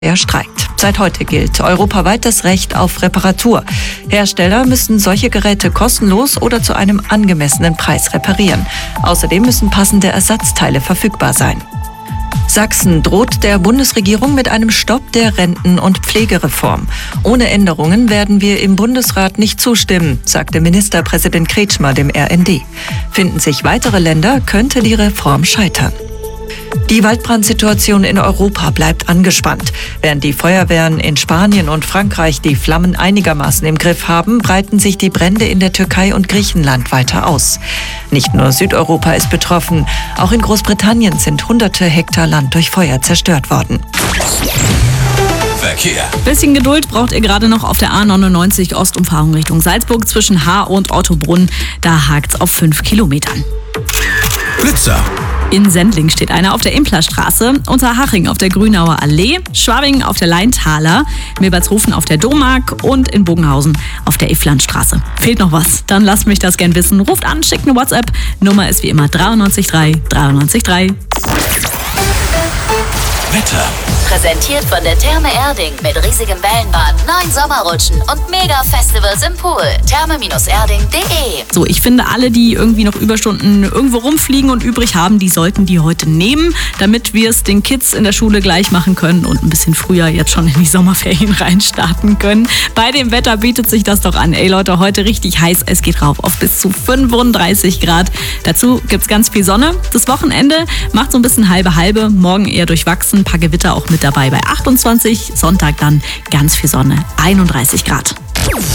Er streikt. Seit heute gilt europaweit das Recht auf Reparatur. Hersteller müssen solche Geräte kostenlos oder zu einem angemessenen Preis reparieren. Außerdem müssen passende Ersatzteile verfügbar sein. Sachsen droht der Bundesregierung mit einem Stopp der Renten- und Pflegereform. Ohne Änderungen werden wir im Bundesrat nicht zustimmen, sagte Ministerpräsident Kretschmer dem RND. Finden sich weitere Länder, könnte die Reform scheitern. Die Waldbrandsituation in Europa bleibt angespannt. Während die Feuerwehren in Spanien und Frankreich die Flammen einigermaßen im Griff haben, breiten sich die Brände in der Türkei und Griechenland weiter aus. Nicht nur Südeuropa ist betroffen, auch in Großbritannien sind hunderte Hektar Land durch Feuer zerstört worden. Verkehr. Bisschen Geduld braucht ihr gerade noch auf der A99 Ostumfahrung Richtung Salzburg zwischen Haar und Ottobrunn. Da hakt's auf 5 Kilometern. Blitzer. In Sendling steht einer auf der Implerstraße, Unterhaching auf der Grünauer Allee, Schwabing auf der Leintaler, Milbertshofen auf der Domark und in Bogenhausen auf der Ifflandstraße. Fehlt noch was? Dann lasst mich das gern wissen. Ruft an, schickt eine WhatsApp. Nummer ist wie immer 933 933. Wetter. Präsentiert von der Therme Erding mit riesigem Wellenbad, 9 Sommerrutschen und Mega-Festivals im Pool. Therme-erding.de. So, ich finde, alle, die irgendwie noch Überstunden irgendwo rumfliegen und übrig haben, die sollten die heute nehmen, damit wir es den Kids in der Schule gleich machen können und ein bisschen früher jetzt schon in die Sommerferien reinstarten können. Bei dem Wetter bietet sich das doch an. Ey Leute, heute richtig heiß. Es geht rauf auf bis zu 35 Grad. Dazu gibt's ganz viel Sonne. Das Wochenende macht so ein bisschen halbe-halbe. Morgen eher durchwachsen, ein paar Gewitter auch mit dabei bei 28. Sonntag dann ganz viel Sonne, 31 Grad.